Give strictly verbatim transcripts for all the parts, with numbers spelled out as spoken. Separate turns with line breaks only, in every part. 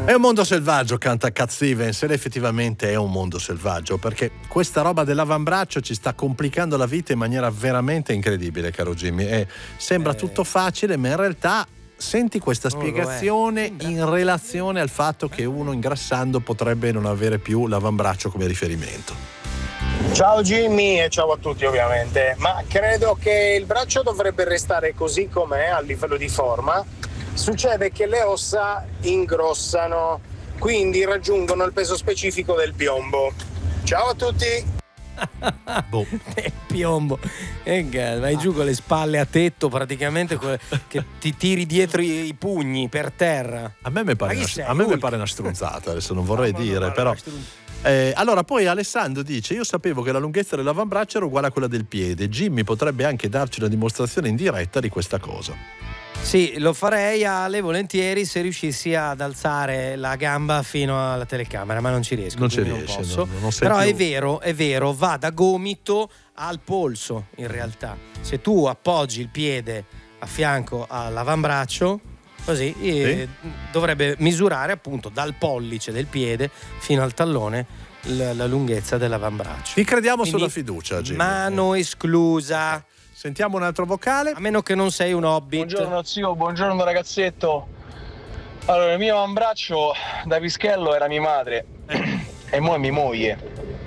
È un mondo selvaggio, canta Cat Stevens, ed effettivamente è un mondo selvaggio, perché questa roba dell'avambraccio ci sta complicando la vita in maniera veramente incredibile, caro Jimmy. E sembra
Eh.
tutto facile, ma in realtà senti questa
Non lo è.
spiegazione
Sembra.
in relazione al fatto che uno ingrassando potrebbe non avere più l'avambraccio come riferimento.
Ciao Jimmy e ciao a tutti ovviamente, ma credo che il braccio dovrebbe restare così com'è a livello di forma. Succede che le ossa ingrossano, quindi raggiungono il peso specifico del piombo. Ciao a tutti!
Boh.
Il piombo. E vai giù con le spalle a tetto praticamente, che ti tiri dietro i, i pugni per terra.
A me mi pare,
Ma chi
una,
sei,
a me mi
Hulk?
pare una stronzata, adesso non vorrei
No, ma
dire,
no,
però...
una strun-
Eh, allora poi Alessandro dice: io sapevo che la lunghezza dell'avambraccio era uguale a quella del piede. Jimmy potrebbe anche darci una dimostrazione in diretta di questa cosa.
Sì, lo farei, Ale, volentieri, se riuscissi ad alzare la gamba fino alla telecamera, ma non ci riesco.
Non ci
quindi
riesce,
posso.
non- non sei
Però
più-
è vero, è vero, va da gomito al polso in realtà. Se tu appoggi il piede a fianco all'avambraccio, così eh, dovrebbe misurare appunto dal pollice del piede fino al tallone l- la lunghezza dell'avambraccio.
Ti crediamo
Quindi,
sulla fiducia, Jimmy.
mano esclusa.
Sentiamo un altro vocale.
A meno che non sei un hobbit.
Buongiorno zio, buongiorno ragazzetto. Allora, il mio avambraccio da pischello era mia madre e mo' è mia moglie.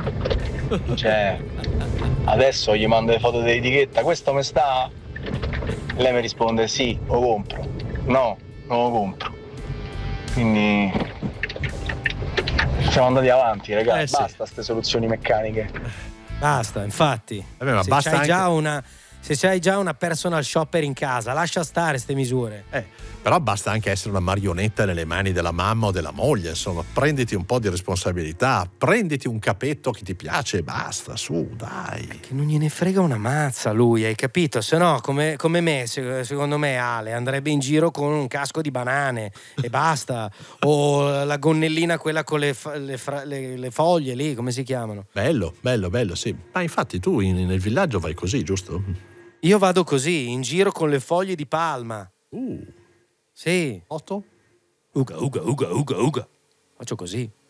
Cioè, adesso gli mando le foto dell'etichetta, questo mi sta? Lei mi risponde sì, lo compro. No, non lo compro. Quindi siamo andati avanti, ragazzi,
Eh sì.
basta ste soluzioni meccaniche.
Basta, infatti.
Vabbè, ma
se
basta
c'hai
anche-
già una se c'hai già una personal shopper in casa, lascia stare ste misure.
Eh, però basta anche essere una marionetta nelle mani della mamma o della moglie, insomma, prenditi un po' di responsabilità, prenditi un capetto che ti piace e basta, su, dai.
Che non gliene frega una mazza lui, hai capito? Se no, come, come me, se- secondo me Ale andrebbe in giro con un casco di banane e basta. O la gonnellina quella con le, fa- le fra- le- le foglie lì, come si chiamano?
Bello, bello, bello, sì. Ma infatti tu in- nel villaggio vai così, giusto?
Io vado così, in giro con le foglie di palma.
Uh,
Sì.
otto?
Uga, uga, uga, uga, uga. Faccio così.